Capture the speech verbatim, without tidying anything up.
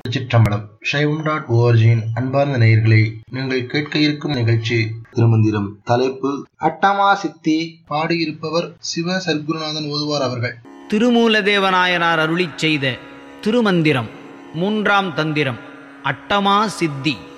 திருச்சிற்றம்பலம். சைவம் டாட் ஓஆர்ஜியின் அன்பார்ந்த நேயர்களே, நீங்கள் கேட்க இருக்கும் நிகழ்ச்சி திருமந்திரம். தலைப்பு அட்டமா சித்தி. பாடியிருப்பவர் சிவ சர்க்குருநாதன் ஓதுவார் அவர்கள். திருமூலதேவநாயனார் அருளிச் செய்த திருமந்திரம் மூன்றாம் தந்திரம். அட்டமா சித்தி.